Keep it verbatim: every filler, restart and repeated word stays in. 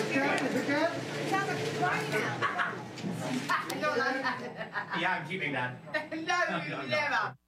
Sounds like it's crying out. Yeah, I'm keeping that. No, never.